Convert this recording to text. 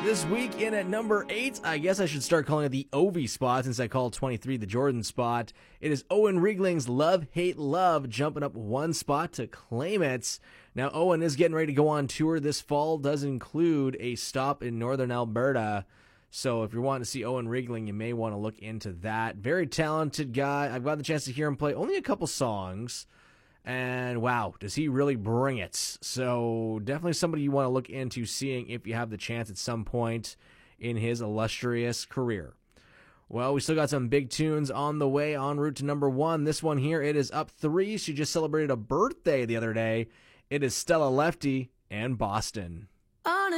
This week in at number 8, I guess I should start calling it the Ovi spot since I called 23 the Jordan spot. It is Owen Riegling's Love, Hate, Love jumping up one spot to claim it. Now, Owen is getting ready to go on tour this fall. Does include a stop in northern Alberta. So if you're wanting to see Owen Riegling, you may want to look into that. Very talented guy. I've got the chance to hear him play only a couple songs. And wow, does he really bring it. So definitely somebody you want to look into seeing if you have the chance at some point in his illustrious career. Well, we still got some big tunes on the way en route to number 1. This one here, it is up 3. She just celebrated a birthday the other day. It is Stella Lefty and Boston.